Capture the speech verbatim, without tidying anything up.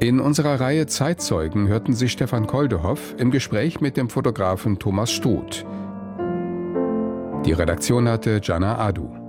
In unserer Reihe Zeitzeugen hörten Sie Stefan Koldehoff im Gespräch mit dem Fotografen Thomas Stoth. Die Redaktion hatte Jana Adu.